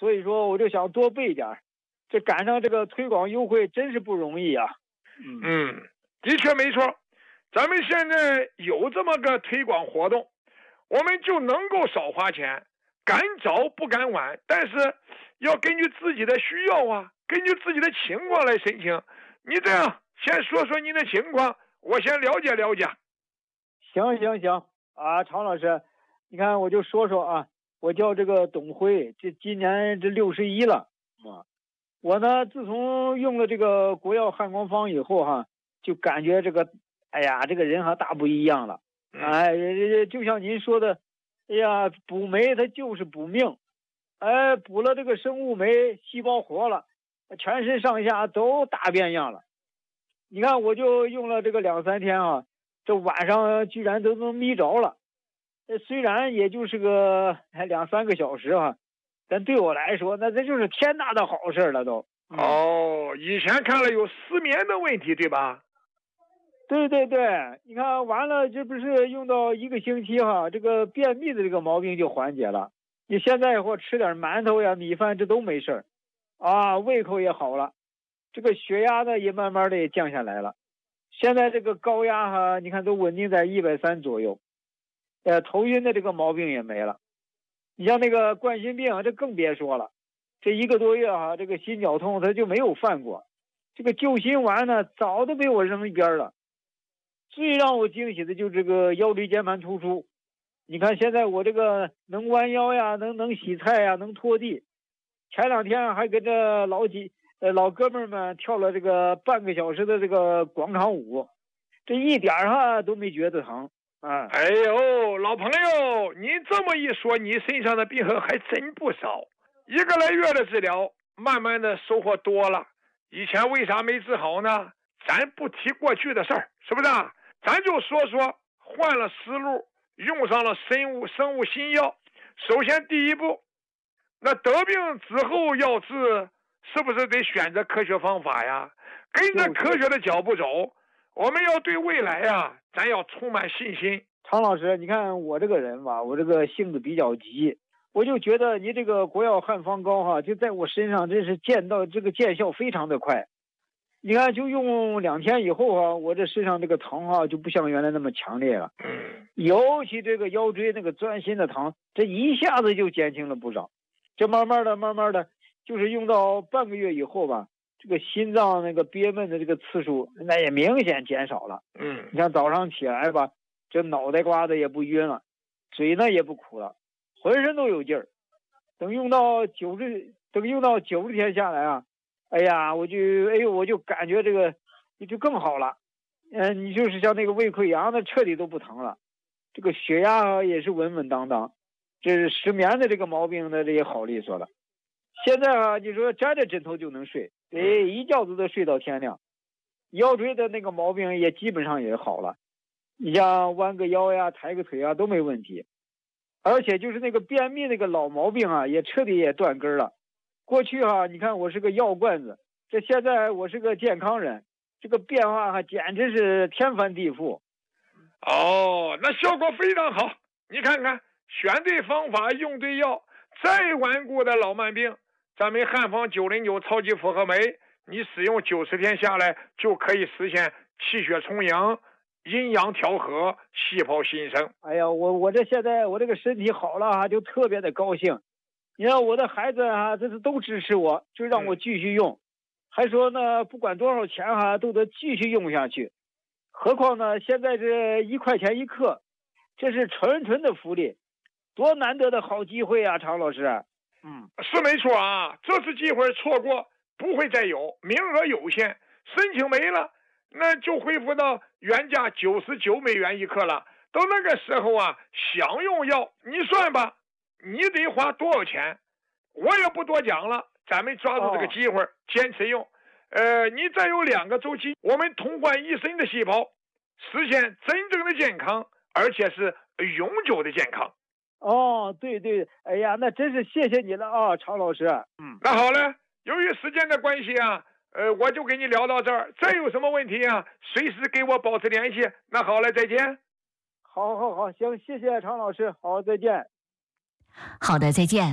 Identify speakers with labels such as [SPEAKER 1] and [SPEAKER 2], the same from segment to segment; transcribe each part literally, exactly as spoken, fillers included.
[SPEAKER 1] 所以说我就想多备点，这赶上这个推广优惠真是不容易啊。
[SPEAKER 2] 嗯嗯，的确没错，咱们现在有这么个推广活动，我们就能够少花钱，赶早不赶晚，但是要根据自己的需要啊，根据自己的情况来申请。你这样先说说您的情况，我先了解了解。
[SPEAKER 1] 行行行啊，常老师，你看我就说说啊，我叫这个董辉，这今年这六十一了啊。我呢，自从用了这个国药汉光方以后哈，就感觉这个，哎呀，这个人还大不一样了。哎，就像您说的，哎呀，补酶它就是补命，哎，补了这个生物酶，细胞活了，全身上下都大变样了。你看，我就用了这个两三天啊，这晚上居然都能眯着了。虽然也就是个两三个小时啊，但对我来说，那这就是天大的好事了都。
[SPEAKER 2] 哦，以前看了有失眠的问题，对吧？
[SPEAKER 1] 对对对，你看完了，这不是用到一个星期哈，这个便秘的这个毛病就缓解了。你现在以后吃点馒头呀、米饭，这都没事啊，胃口也好了，这个血压呢也慢慢的也降下来了。现在这个高压哈，你看都稳定在一百三左右，呃，头晕的这个毛病也没了。你像那个冠心病，这更别说了，这一个多月哈，这个心绞痛它就没有犯过。这个救心丸呢，早都被我扔一边了。最让我惊喜的就是这个腰椎间盘突出，你看现在我这个能弯腰呀，能能洗菜呀，能拖地。前两天还跟着老几呃老哥们们跳了这个半个小时的这个广场舞，这一点哈都没觉得疼啊！
[SPEAKER 2] 哎呦，老朋友，你这么一说，你身上的病还真不少。一个来月的治疗，慢慢的收获多了。以前为啥没治好呢？咱不提过去的事儿，是不是啊？咱就说说换了思路，用上了生物生物新药。首先第一步，那得病之后要治，是不是得选择科学方法呀？跟着科学的脚步走，我们要对未来呀，咱要充满信心。
[SPEAKER 1] 常老师，你看我这个人吧，我这个性子比较急，我就觉得你这个国药汉方膏哈，就在我身上真是见到这个见效非常的快。你看，就用两天以后啊，我这身上这个疼啊，就不像原来那么强烈了。尤其这个腰椎那个钻心的疼，这一下子就减轻了不少。这慢慢的、慢慢的，就是用到半个月以后吧，这个心脏那个憋闷的这个次数，那也明显减少了。
[SPEAKER 2] 嗯，
[SPEAKER 1] 你看早上起来吧，这脑袋瓜子也不晕了，嘴呢也不苦了，浑身都有劲儿。等用到九十，等用到九十天下来啊。哎呀，我就哎呦，我就感觉这个就更好了。嗯、呃，你就是像那个胃溃疡的，彻底都不疼了。这个血压也是稳稳当当，这是失眠的这个毛病呢，这也好利索了。现在啊，你说沾着枕头就能睡，哎，一觉子都睡到天亮。腰椎的那个毛病也基本上也好了，你像弯个腰呀、抬个腿啊都没问题。而且就是那个便秘那个老毛病啊，也彻底也断根了。过去哈、啊，你看我是个药罐子，这现在我是个健康人，这个变化哈、啊、简直是天翻地覆。
[SPEAKER 2] 哦，那效果非常好。你看看，选对方法，用对药，再顽固的老慢病，咱们汉方九零九超级复合酶，你使用九十天下来，就可以实现气血充盈、阴阳调和、细胞新生。
[SPEAKER 1] 哎呀，我我这现在我这个身体好了啊，就特别的高兴。你看我的孩子啊，这是都支持我，就让我继续用，还说呢，不管多少钱哈、啊，都得继续用下去。何况呢，现在这一块钱一克，这是纯纯的福利，多难得的好机会啊，常老师。
[SPEAKER 2] 嗯，是没错啊，这次机会错过不会再有，名额有限，申请没了，那就恢复到原价九十九美元一克了。到那个时候啊，想用药，你算吧。你得花多少钱？我也不多讲了，咱们抓住这个机会，哦、坚持用。呃，你再有两个周期，我们同换一身的细胞，实现真正的健康，而且是永久的健康。
[SPEAKER 1] 哦，对对，哎呀，那真是谢谢你了啊，常老师。
[SPEAKER 2] 嗯，那好了，由于时间的关系啊，呃，我就跟你聊到这儿。再有什么问题啊，随时给我保持联系。那好了，再见。
[SPEAKER 1] 好好好，行，谢谢常老师，好，再见。
[SPEAKER 3] 好的，再见。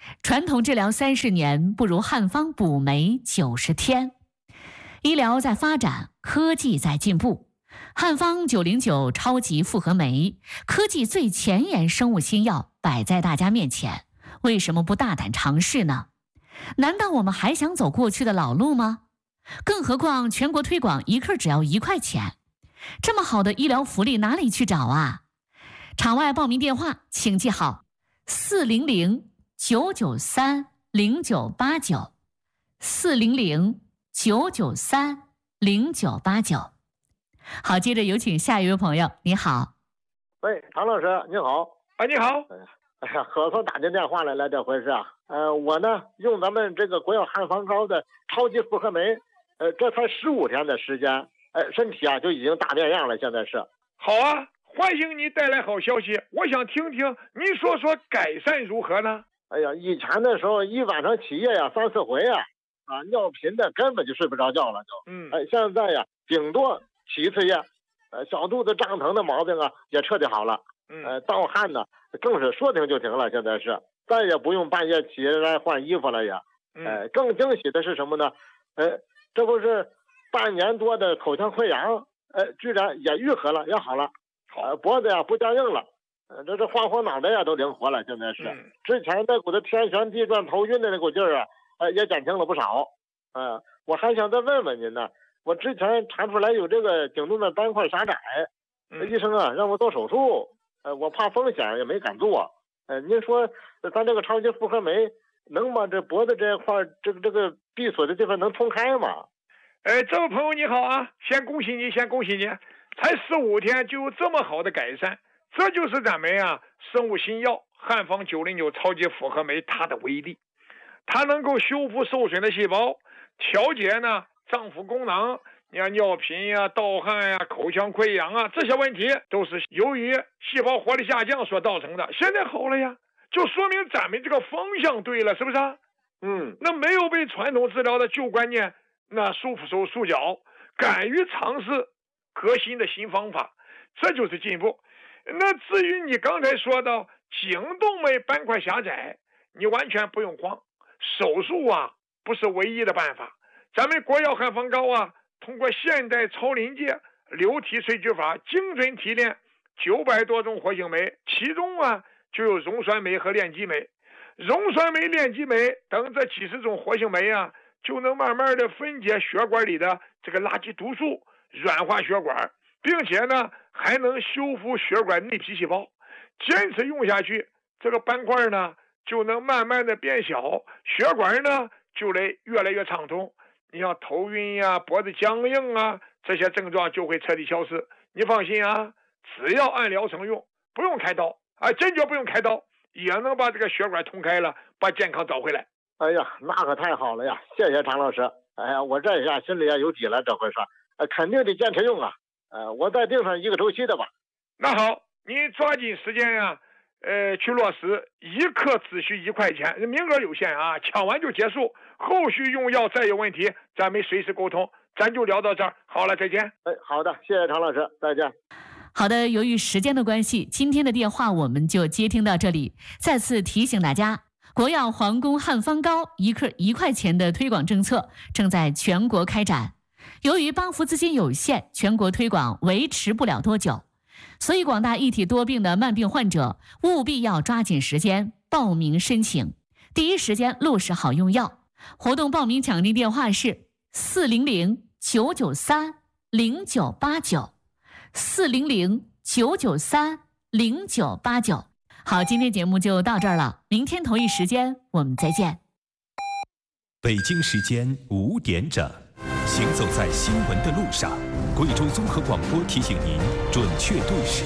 [SPEAKER 3] 传统治疗三十年，不如汉方补酶九十天。医疗在发展，科技在进步。汉方九零九超级复合酶，科技最前沿生物新药摆在大家面前，为什么不大胆尝试呢？难道我们还想走过去的老路吗？更何况全国推广一克只要一块钱，这么好的医疗福利哪里去找啊？场外报名电话请记好：四零零九九三零九八九，四零零九九三零九八九。好，接着有请下一位朋友。你好。
[SPEAKER 4] 喂，唐老师，你好。
[SPEAKER 2] 啊，你好。
[SPEAKER 4] 哎呀，可算打进电话来了，这回是啊。呃，我呢用咱们这个国药汉方膏的超级复合酶，呃，这才十五天的时间，呃，身体啊就已经大变样了，现在是。
[SPEAKER 2] 好啊，欢迎你带来好消息，我想听听您说说改善如何呢？
[SPEAKER 4] 哎呀，以前的时候一晚上起夜呀三四回啊，啊，尿频的根本就睡不着觉了就。嗯。哎，现在呀顶多起一次夜，呃，小肚子胀疼的毛病啊也彻底好了。嗯。呃，盗汗呢更是说停就停了，现在是再也不用半夜起来换衣服了也。嗯。呃，更惊喜的是什么呢？呃，这不是半年多的口腔溃疡，呃，居然也愈合了，也好了。好。呃，脖子呀不僵硬了。呃，这这晃晃脑袋呀都灵活了，现在是。嗯、之前那股子天旋地转、头晕的那股劲儿啊，呃，也减轻了不少。呃，我还想再问问您呢，我之前查出来有这个颈动脉斑块狭窄，嗯、医生啊让我做手术，呃，我怕风险也没敢做。呃，您说咱这个超级复合酶能把这脖子这块这个这个闭锁的地方能通开吗？
[SPEAKER 2] 哎，这位朋友你好啊，先恭喜你，先恭喜你，才十五天就有这么好的改善。这就是咱们啊生物新药汉方九零九超级复合酶它的威力，它能够修复受损的细胞，调节呢脏腑功能，你看尿频呀、盗汗呀、口腔溃疡啊，这些问题都是由于细胞活力下降所造成的。现在好了呀，就说明咱们这个方向对了，是不是啊？嗯，那没有被传统治疗的旧观念那束缚手束脚，敢于尝试革新的新方法，这就是进步。那至于你刚才说到颈动脉斑块狭窄，你完全不用慌，手术啊不是唯一的办法。咱们国药汉方膏啊，通过现代超临界流体萃取法，精准提炼九百多种活性酶，其中啊就有溶酸酶和链基酶。溶酸酶、链基酶等这几十种活性酶啊，就能慢慢的分解血管里的这个垃圾毒素，软化血管，并且呢还能修复血管内皮细胞。坚持用下去，这个斑块呢就能慢慢的变小，血管呢就来越来越畅通。你像头晕呀、脖子僵硬啊，这些症状就会彻底消失。你放心啊，只要按疗程用，不用开刀啊，坚决不用开刀，也能把这个血管通开了，把健康找回来。
[SPEAKER 4] 哎呀，那可太好了呀！谢谢常老师。哎呀，我这下心里也有底了，这回说，呃，肯定得坚持用啊。呃，我再定上一个周期的吧。
[SPEAKER 2] 那好，你抓紧时间呀、啊，呃，去落实，一克只需一块钱，名额有限啊，抢完就结束。后续用药再有问题，咱们随时沟通。咱就聊到这儿，好了，再见。
[SPEAKER 4] 哎，好的，谢谢常老师，再见。
[SPEAKER 3] 好的，由于时间的关系，今天的电话我们就接听到这里。再次提醒大家，国药皇宫汉方膏一克一块钱的推广政策正在全国开展。由于帮扶资金有限，全国推广维持不了多久，所以广大一体多病的慢病患者务必要抓紧时间报名申请，第一时间落实好用药。活动报名抢订电话是四零零九九三零九八九，四零零九九三零九八九。好，今天节目就到这儿了，明天同一时间我们再见。
[SPEAKER 5] 北京时间五点整，行走在新闻的路上，贵州综合广播提醒您准确对时。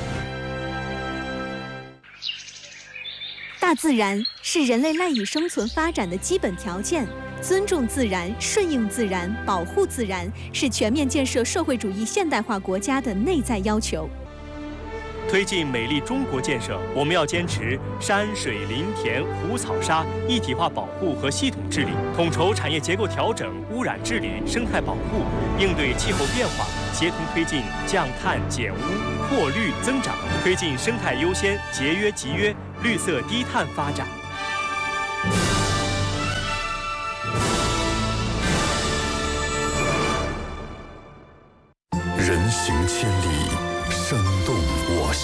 [SPEAKER 6] 大自然是人类赖以生存发展的基本条件，尊重自然、顺应自然、保护自然，是全面建设社会主义现代化国家的内在要求。
[SPEAKER 7] 推进美丽中国建设，我们要坚持山水林田湖草沙一体化保护和系统治理，统筹产业结构调整、污染治理、生态保护，应对气候变化，协同推进降碳减污、扩绿增长，推进生态优先、节约集约、绿色低碳发展。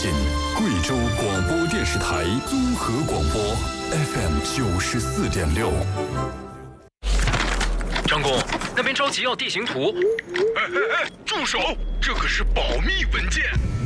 [SPEAKER 8] 信贵州广播电视台综合广播 F M 九十四点六。
[SPEAKER 9] 张工，那边着急要地形图。
[SPEAKER 10] 哎哎哎，住手！这可是保密文件。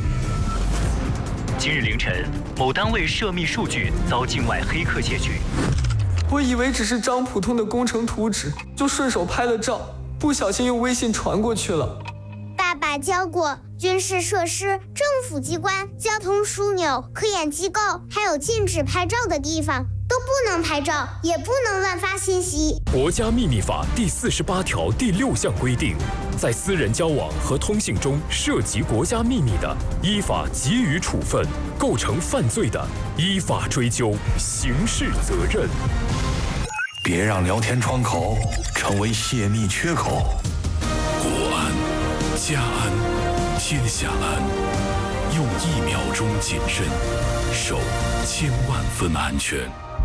[SPEAKER 9] 今日凌晨，某单位涉密数据遭境外黑客窃取。
[SPEAKER 11] 我以为只是张普通的工程图纸，就顺手拍了照，不小心用微信传过去了。
[SPEAKER 12] 爸爸教过，军事设施、政府机关、交通枢纽、科研机构，还有禁止拍照的地方，都不能拍照，也不能乱发信息。
[SPEAKER 13] 国家秘密法第四十八条第六项规定，在私人交往和通信中涉及国家秘密的，依法给予处分；构成犯罪的，依法追究刑事责任。
[SPEAKER 8] 别让聊天窗口成为泄密缺口。
[SPEAKER 10] 国安、家安、天下安，用一秒钟谨慎，守千万分安全。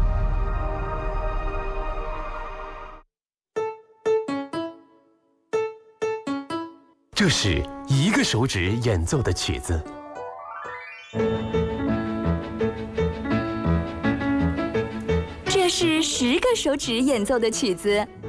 [SPEAKER 14] 这是一个手指演奏的曲子。
[SPEAKER 15] 这是十个手指演奏的曲子。